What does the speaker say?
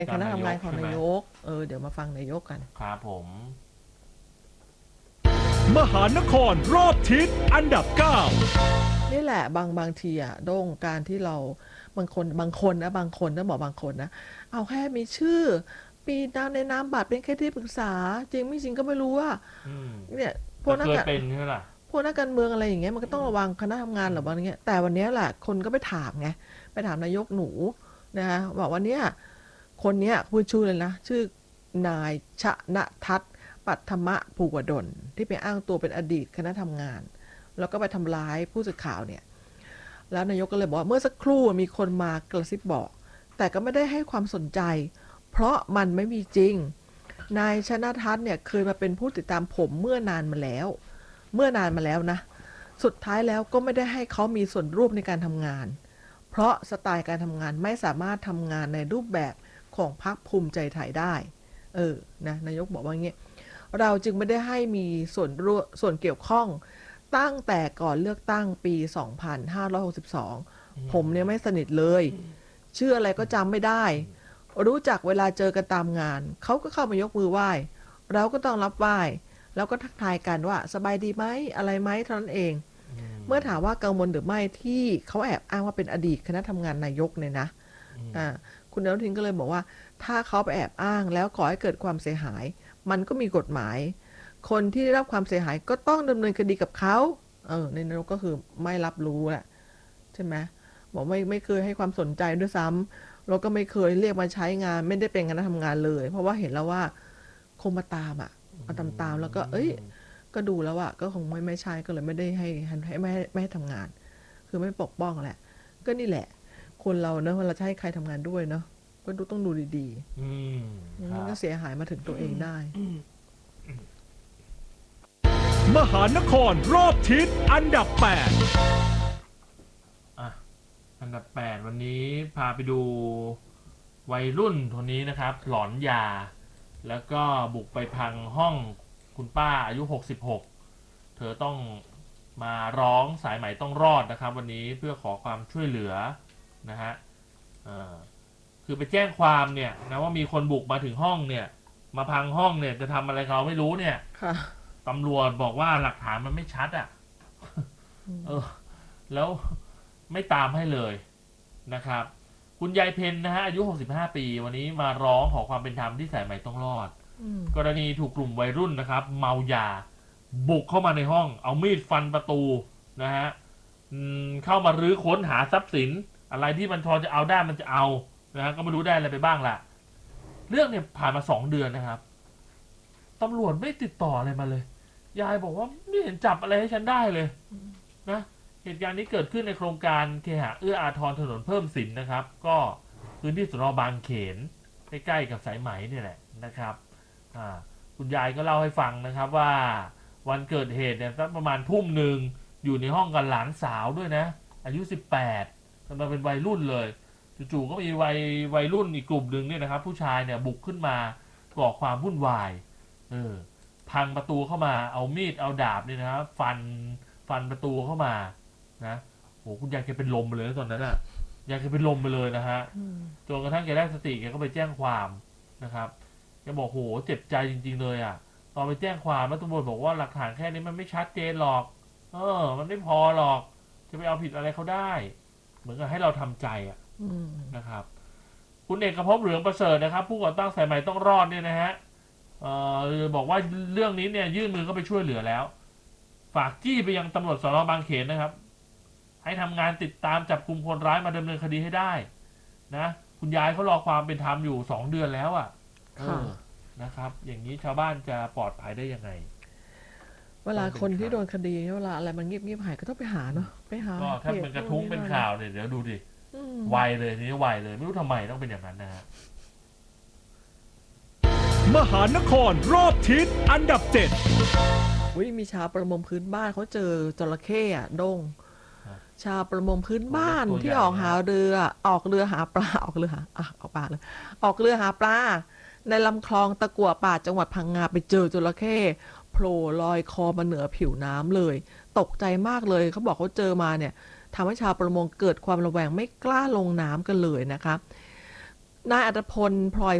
คณะทำงานของนายกเดี๋ยวมาฟังนายกกันครับผมมหานครรอบทิศอันดับ9 นี่แหละบางทีอ่ะโด่งการที่เราบางคนต้องบอกบางคนนะเอาแค่มีชื่อปีในนามบัตรเป็นแค่ที่ปรึกษาจริงไม่จริงก็ไม่รู้ว่าเนี่ยพวกนักเคยการเป็นใช่ไหมพวกนักการเมืองอะไรอย่างเงี้ยมันก็ต้องระวังคณะทำงานหรือว่าอย่างเงี้ยแต่วันนี้แหละคนก็ไปถามไงไปถามนายกหนูนะคะบอกว่าเนี่ยคนเนี้ยพูดชื่อเลยนะชื่อนายชนทัศน์ปัทมภูวดลที่ไปอ้างตัวเป็นอดีตคณะทำงานแล้วก็ไปทำร้ายผู้สื่อข่าวเนี่ยแล้วนายกก็เลยบอกว่าเมื่อสักครู่มีคนมากระซิบบอกแต่ก็ไม่ได้ให้ความสนใจเพราะมันไม่มีจริงนายชนทัศน์เนี่ยเคยมาเป็นผู้ติดตามผมเมื่อนานมาแล้วนะสุดท้ายแล้วก็ไม่ได้ให้เขามีส่วนร่วมในการทำงานเพราะสไตล์การทำงานไม่สามารถทำงานในรูปแบบของพรรคภูมิใจไทยได้นะนายกบอกว่าอย่างเงี้ยเราจึงไม่ได้ให้มีส่วนเกี่ยวข้องตั้งแต่ก่อนเลือกตั้งปี2562ผมเนี่ยไม่สนิทเลยชื่ออะไรก็จำไม่ได้รู้จักเวลาเจอกันตามงานเขาก็เข้ามายกมือไหว้เราก็ต้องรับไหว้แล้วก็ทักทายกันว่าสบายดีไหมอะไรไหมเท่านั้นเองเมื่อถามว่ากังวลหรือไม่ที่เขาแอบอ้างว่าเป็นอดีตคณะทำงานนายกเนี่ยนะคุณอนุทินก็เลยบอกว่าถ้าเขาไปแอบอ้างแล้วก่อให้เกิดความเสียหายมันก็มีกฎหมายคนที่ได้รับความเสียหายก็ต้องดำเนินคดีกับเขาในนรกก็คือไม่รับรู้แหละใช่ไหมบอกไม่เคยให้ความสนใจด้วยซ้ำเราก็ไม่เคยเรียกมาใช้งานไม่ได้เป็นคณะทำงานเลยเพราะว่าเห็นแล้วว่าคงมาตามมาตามแล้วก็ก็ดูแล้วก็คงไม่ใช่ก็เลยไม่ได้ให้ไม่ให้ทำงานคือไม่ปกป้องแหละก็นี่แหละคนเราเนอะเวลาจะให้ใครทำงานด้วยเนาะก็ต้องดูดีๆมันก็เสียหายมาถึงตัวเองได้มหานครรอบทิศอันดับ8 อันดับ8วันนี้พาไปดูวัยรุ่นคนนี้นะครับหลอนยาแล้วก็บุกไปพังห้องคุณป้าอายุ66เธอต้องมาร้องสายไหมต้องรอดนะครับวันนี้เพื่อขอความช่วยเหลือนะฮะคือไปแจ้งความเนี่ยนะว่ามีคนบุกมาถึงห้องเนี่ยมาพังห้องเนี่ยจะทำอะไรเขาไม่รู้เนี่ยตำรวจบอกว่าหลักฐานมันไม่ชัดแล้วไม่ตามให้เลยนะครับคุณยายเพนนะฮะอายุ65ปีวันนี้มาร้องขอความเป็นธรรมที่สายไหมต้องรอดกรณีถูกกลุ่มวัยรุ่นนะครับเมายาบุกเข้ามาในห้องเอามีดฟันประตูนะฮะเข้ามารื้อค้นหาทรัพย์สินอะไรที่มันพอจะเอาได้มันจะเอานะฮะก็ไม่รู้ได้อะไรไปบ้างล่ะเรื่องเนี่ยผ่านมา2 เดือนนะครับตำรวจไม่ติดต่ออะไรมาเลยยายบอกว่าไม่เห็นจับอะไรให้ฉันได้เลยนะเหตุการณ์นี้เกิดขึ้นในโครงการเคหะเอื้ออาทรถนนเพิ่มสินนะครับก็พื้นที่สน.บางเขนใกล้ๆกับสายไหมนี่แหละนะครับคุณยายก็เล่าให้ฟังนะครับว่าวันเกิดเหตุเนี่ยสักประมาณทุ่มหนึ่งอยู่ในห้องกับหลานสาวด้วยนะอายุ18กำลังเป็นวัยรุ่นเลยจู่ๆก็มีวัยรุ่นอีกกลุ่มหนึ่งเนี่ยนะครับผู้ชายเนี่ยบุกขึ้นมาก่อความวุ่นวายพังประตูเข้ามาเอามีดเอาดาบเนี่ยนะครับฟันประตูเข้ามานะโหคุณยายแกเป็นลมไปเลยตอนนั้นอ่ะยายแกเป็นลมไปเลยนะฮะจนกระทั่งแกได้สติแกก็ไปแจ้งความนะครับแกบอกโหเจ็บใจจริงๆเลยอ่ะตอนไปแจ้งความแล้วตำรวจบอกว่าหลักฐานแค่นี้มันไม่ชัดเจนหรอกมันไม่พอหรอกจะไปเอาผิดอะไรเขาได้เหมือนกับให้เราทำใจนะครับคุณเอกภพเหลืองประเสริฐนะครับผู้ก่อตั้งสายไหมต้องรอดเนี่ยนะฮะบอกว่าเรื่องนี้เนี่ยยื่นมือเข้าไปช่วยเหลือแล้วฝากจี้ไปยังตำรวจสน.บางเขนนะครับให้ทำงานติดตามจับกุมคนร้ายมาดำเนินคดีให้ได้นะคุณยายเขารอความเป็นธรรมอยู่2 เดือนแล้วนะครับอย่างนี้ชาวบ้านจะปลอดภัยได้ยังไงเวลาคนที่โดนคดีเวลาอะไรมันเงียบๆหายก็ต้องไปหาเนาะไปหาก็ถ้ามันกระทุ้งเป็นข่าวเนี่ยเดี๋ยวดูดิไวเลยนี่ไวเลยไม่รู้ทำไมต้องเป็นอย่างนั้นนะฮะมหานครรอบทิศอันดับ7 มีชาวประมงพื้นบ้านเขาเจอจระเข้ดงชาวประมงพื้นบ้านที่ออกเรือหาปลาออกเรือหาปลาในลำคลองตะกั่วป่าจังหวัดพังงาไปเจอจระเข้โผล่ลอยคอมาเหนือผิวน้ำเลยตกใจมากเลยเขาบอกเขาเจอมาเนี่ยทำให้ชาวประมงเกิดความระแวงไม่กล้าลงน้ำกันเลยนะคะนายอัตพลพลอย